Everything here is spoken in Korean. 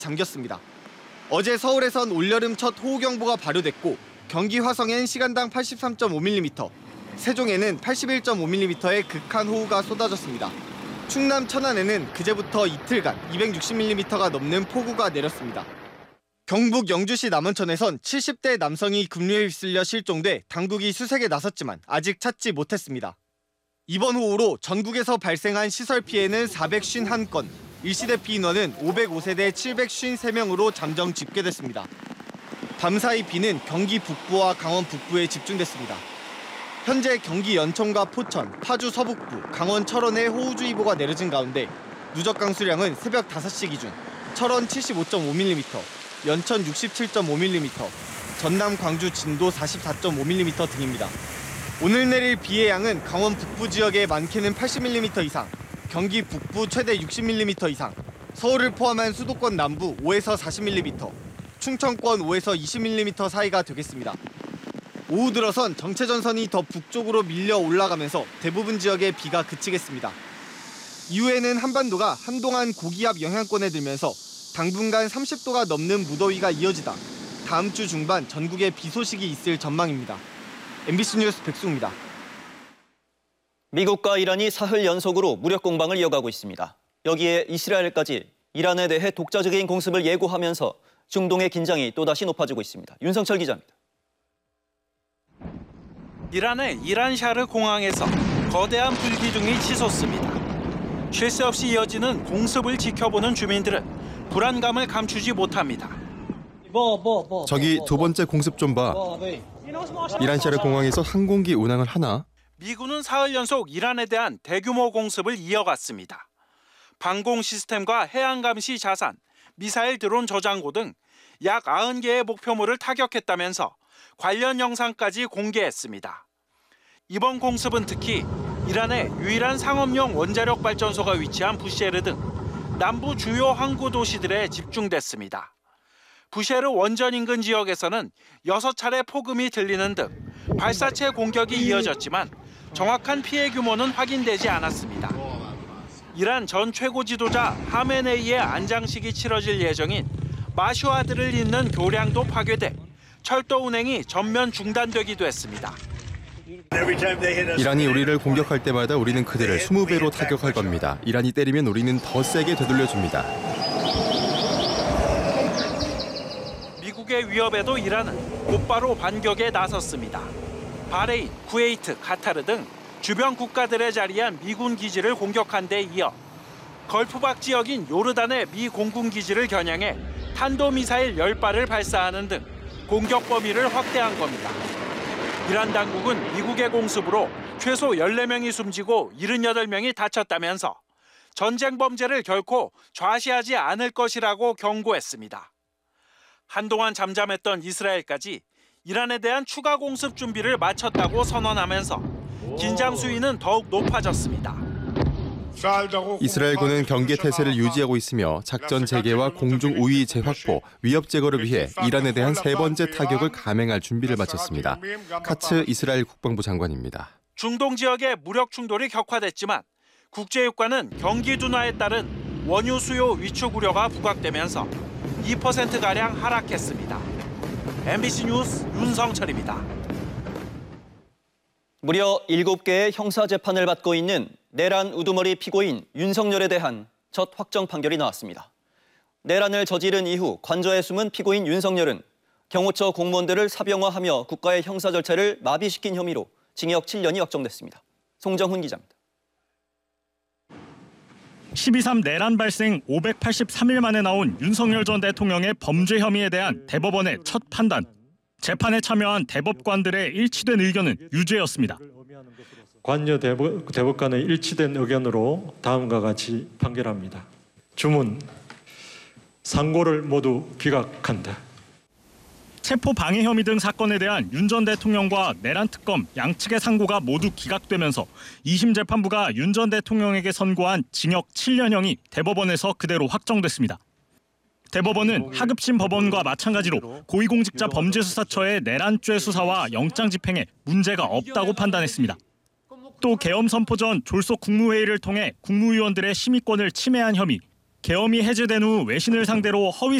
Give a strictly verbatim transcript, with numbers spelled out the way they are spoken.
잠겼습니다. 어제 서울에선 올여름 첫 호우경보가 발효됐고 경기 화성엔 시간당 팔십삼 점 오 밀리미터, 세종에는 팔십일 점 오 밀리미터의 극한 호우가 쏟아졌습니다. 충남 천안에는 그제부터 이틀간 이백육십 밀리미터가 넘는 폭우가 내렸습니다. 경북 영주시 남원천에선 칠십 대 남성이 급류에 휩쓸려 실종돼 당국이 수색에 나섰지만 아직 찾지 못했습니다. 이번 호우로 전국에서 발생한 시설 피해는 사백오십일 건, 일시대 피인원은 오백오 세대 칠백오십삼 명으로 잠정 집계됐습니다. 밤사이 비는 경기 북부와 강원 북부에 집중됐습니다. 현재 경기 연천과 포천, 파주 서북부, 강원 철원에 호우주의보가 내려진 가운데 누적 강수량은 새벽 다섯 시 기준 철원 칠십오 점 오 밀리미터, 연천 육십칠 점 오 밀리미터, 전남 광주 진도 사십사 점 오 밀리미터 등입니다. 오늘 내릴 비의 양은 강원 북부 지역에 많게는 팔십 밀리미터 이상, 경기 북부 최대 육십 밀리미터 이상, 서울을 포함한 수도권 남부 오에서 사십 밀리미터, 충청권 오에서 이십 밀리미터 사이가 되겠습니다. 오후 들어선 정체전선이 더 북쪽으로 밀려 올라가면서 대부분 지역에 비가 그치겠습니다. 이후에는 한반도가 한동안 고기압 영향권에 들면서 당분간 삼십 도가 넘는 무더위가 이어지다 다음 주 중반 전국에 비 소식이 있을 전망입니다. 엠비씨 뉴스 백수입니다. 미국과 이란이 사흘 연속으로 무력 공방을 이어가고 있습니다. 여기에 이스라엘까지 이란에 대해 독자적인 공습을 예고하면서 중동의 긴장이 또다시 높아지고 있습니다. 윤성철 기자입니다. 이란의 이란샤르 공항에서 거대한 불기둥이 치솟습니다. 쉴 새 없이 이어지는 공습을 지켜보는 주민들은 불안감을 감추지 못합니다. 저기 두 번째 공습 좀 봐. 이란샤르 공항에서 항공기 운항을 하나? 미군은 사흘 연속 이란에 대한 대규모 공습을 이어갔습니다. 방공 시스템과 해양 감시 자산, 미사일 드론 저장고 등 약 구십 개의 목표물을 타격했다면서 관련 영상까지 공개했습니다. 이번 공습은 특히 이란의 유일한 상업용 원자력 발전소가 위치한 부셰르 등 남부 주요 항구 도시들에 집중됐습니다. 부셰르 원전 인근 지역에서는 여섯 차례 폭음이 들리는 등 발사체 공격이 이어졌지만 정확한 피해 규모는 확인되지 않았습니다. 이란 전 최고 지도자 하메네이의 안장식이 치러질 예정인 마슈아드를 잇는 교량도 파괴돼 철도 운행이 전면 중단되기도 했습니다. 이란이 우리를 공격할 때마다 우리는 그들을 이십 배로 타격할 겁니다. 이란이 때리면 우리는 더 세게 되돌려줍니다. 미국의 위협에도 이란은 곧바로 반격에 나섰습니다. 바레인, 쿠웨이트, 카타르 등 주변 국가들에 자리한 미군 기지를 공격한 데 이어 걸프박 지역인 요르단의 미 공군 기지를 겨냥해 탄도미사일 열 발을 발사하는 등 공격 범위를 확대한 겁니다. 이란 당국은 미국의 공습으로 최소 열네 명이 숨지고 칠십팔 명이 다쳤다면서 전쟁 범죄를 결코 좌시하지 않을 것이라고 경고했습니다. 한동안 잠잠했던 이스라엘까지 이란에 대한 추가 공습 준비를 마쳤다고 선언하면서 긴장 수위는 더욱 높아졌습니다. 이스라엘군은 경계 태세를 유지하고 있으며 작전 재개와 공중 우위 재확보, 위협 제거를 위해 이란에 대한 세 번째 타격을 감행할 준비를 마쳤습니다. 카츠 이스라엘 국방부 장관입니다. 중동 지역의 무력 충돌이 격화됐지만 국제유가는 경기 둔화에 따른 원유 수요 위축 우려가 부각되면서 이 퍼센트가량 하락했습니다. 엠비씨 뉴스 윤성철입니다. 무려 일곱 개의 형사 재판을 받고 있는 내란 우두머리 피고인 윤석열에 대한 첫 확정 판결이 나왔습니다. 내란을 저지른 이후 관저에 숨은 피고인 윤석열은 경호처 공무원들을 사병화하며 국가의 형사 절차를 마비시킨 혐의로 징역 칠 년이 확정됐습니다. 송정훈 기자입니다. 십이 삼 내란 발생 오백팔십삼 일 만에 나온 윤석열 전 대통령의 범죄 혐의에 대한 대법원의 첫 판단. 재판에 참여한 대법관들의 일치된 의견은 유죄였습니다. 관여 대법, 대법관의 일치된 의견으로 다음과 같이 판결합니다. 주문, 상고를 모두 기각한다. 체포 방해 혐의 등 사건에 대한 윤 전 대통령과 내란 특검 양측의 상고가 모두 기각되면서 이심 재판부가 윤 전 대통령에게 선고한 징역 칠 년형이 대법원에서 그대로 확정됐습니다. 대법원은 하급심 법원과 마찬가지로 고위공직자 범죄수사처의 내란죄 수사와 영장 집행에 문제가 없다고 판단했습니다. 또 계엄 선포 전 졸속 국무회의를 통해 국무위원들의 심의권을 침해한 혐의, 계엄이 해제된 후 외신을 상대로 허위